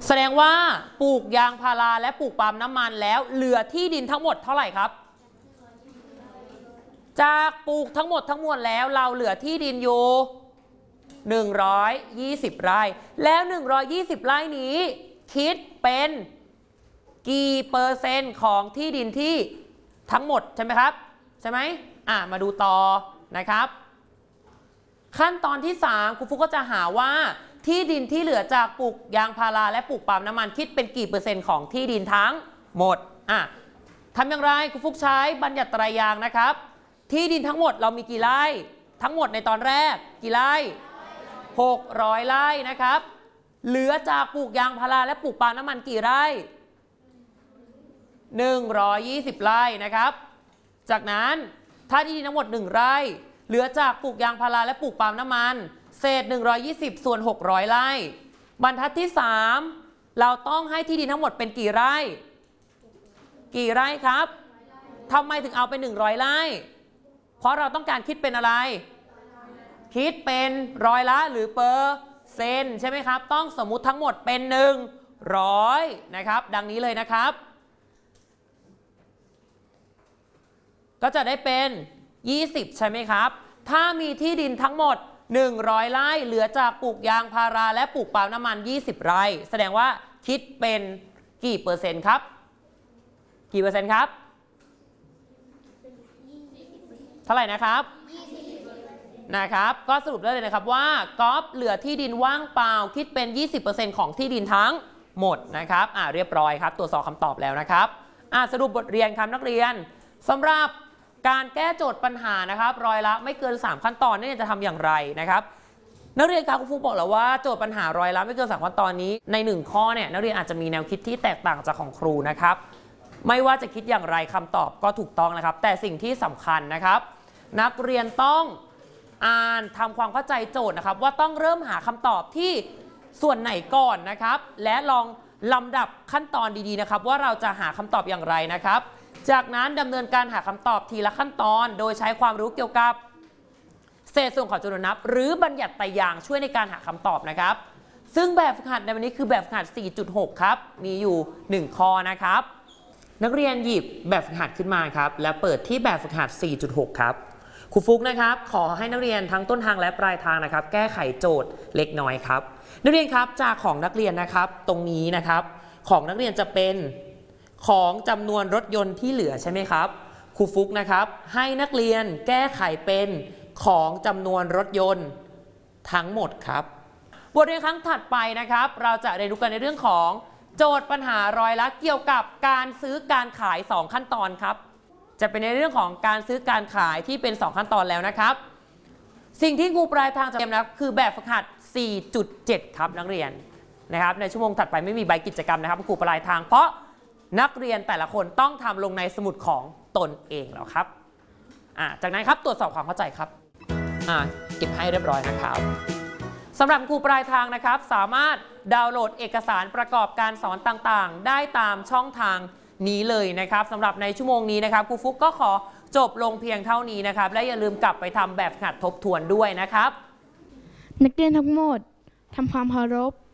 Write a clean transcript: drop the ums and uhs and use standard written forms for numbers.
แสดงว่าปลูกยางพาราและปลูกปาล์มน้ำมันแล้วเหลือที่ดินทั้งหมดเท่าไหร่ครับจากปลูกทั้งหมดทั้งมวลแล้วเราเหลือที่ดินอยู่120ไร่แล้ว120ไร่นี้คิดเป็นกี่เปอร์เซ็นต์ของที่ดินที่ทั้งหมดใช่ไหมครับใช่ไหมมาดูต่อนะครับขั้นตอนที่3ครูฟุกก็จะหาว่าที่ดินที่เหลือจากปลูกยางพาราและปลูกปาล์มน้ำมันคิดเป็นกี่เปอร์เซ็นต์ของที่ดินทั้งหมดทำอย่างไรครูฟุกใช้บัญญัติไตรยางค์นะครับที่ดินทั้งหมดเรามีกี่ไร่ทั้งหมดในตอนแรกกี่ไร่600ไร่นะครับเหลือจากปลูกยางพาราและปลูกปาล์มน้ำมันกี่ไร่120ไร่นะครับจากนั้นถ้าที่ดินทั้งหมด1ไร่เหลือจากปลูกยางพาราและปลูกปาล์มน้ำมันเศษ120ส่วน600ไร่บรรทัดที่3เราต้องให้ที่ดินทั้งหมดเป็นกี่ไร่ครับทำไมถึงเอาเป็น100ไร่เพราะเราต้องการคิดเป็นอะไรคิดเป็นร้อยละหรือเปอร์เซ็นต์ใช่ไหมครับต้องสมมุติทั้งหมดเป็น100นะครับดังนี้เลยนะครับก็จะได้เป็น20ใช่ไหมครับถ้ามีที่ดินทั้งหมด100ไร่เหลือจากปลูกยางพาราและปลูกปาล์มน้ำมัน20ไร่แสดงว่าคิดเป็นกี่เปอร์เซ็นต์ครับกี่เปอร์เซ็นต์ครับเท่าไหร่นะครับก็สรุปได้เลยนะครับว่ากอล์ฟเหลือที่ดินว่างเปล่าคิดเป็น 20% ของที่ดินทั้งหมดนะครับเรียบร้อยครับตรวจสอบคำตอบแล้วนะครับสรุปบทเรียนครับนักเรียนสำหรับการแก้โจทย์ปัญหานะครับร้อยละไม่เกิน3ขั้นตอนนี่จะทำอย่างไรนะครับนักเรียนครับครูฟุกบอกแล้วว่าโจทย์ปัญหาร้อยละไม่เกิน3ขั้นตอนนี้ใน1ข้อเนี่ยนักเรียนอาจจะมีแนวคิดที่แตกต่างจากของครูนะครับไม่ว่าจะคิดอย่างไรคำตอบก็ถูกต้องนะครับแต่สิ่งที่สำคัญนะครับนักเรียนต้องอ่านทำความเข้าใจโจทย์นะครับว่าต้องเริ่มหาคำตอบที่ส่วนไหนก่อนนะครับและลองลำดับขั้นตอนดีๆนะครับว่าเราจะหาคำตอบอย่างไรนะครับจากนั้นดำเนินการหาคำตอบทีละขั้นตอนโดยใช้ความรู้เกี่ยวกับเศษส่วนของจำนวนนับหรือบัญญัติไตรยางค์ช่วยในการหาคำตอบนะครับซึ่งแบบฝึกหัดในวันนี้คือแบบฝึกหัด 4.6 ครับมีอยู่1ข้อนะครับนักเรียนหยิบแบบฝึกหัดขึ้นมาครับและเปิดที่แบบฝึกหัด 4.6 ครับครูฟุกนะครับขอให้นักเรียนทั้งต้นทางและปลายทางนะครับแก้ไขโจทย์เล็กน้อยครับนักเรียนครับจากของนักเรียนนะครับตรงนี้นะครับของนักเรียนจะเป็นของจำนวนรถยนต์ที่เหลือใช่ไหมครับครูฟุกนะครับให้นักเรียนแก้ไขเป็นของจำนวนรถยนต์ทั้งหมดครับบทเรียนครั้งถัดไปนะครับเราจะเรียนรู้กันในเรื่องของโจทย์ปัญหาร้อยละเกี่ยวกับการซื้อการขาย2ขั้นตอนครับจะเป็นในเรื่องของการซื้อการขายที่เป็น2ขั้นตอนแล้วนะครับสิ่งที่ครูปลายทางจะเตรียมนะคือแบบฝึกหัด 4.7 ครับนักเรียนนะครับในชั่วโมงถัดไปไม่มีใบกิจกรรมนะครับครูปลายทางเพราะนักเรียนแต่ละคนต้องทำลงในสมุดของตนเองแล้วครับจากนั้นครับตรวจสอบความเข้าใจครับเก็บให้เรียบร้อยนะครับสำหรับครูปลายทางนะครับสามารถดาวน์โหลดเอกสารประกอบการสอนต่างๆได้ตามช่องทางนี้เลยนะครับสำหรับในชั่วโมงนี้นะครับครูฟุกก็ขอจบลงเพียงเท่านี้นะครับและอย่าลืมกลับไปทำแบบฝึกหัดทบทวนด้วยนะครับนักเรียนทั้งหมดทำความเคารพ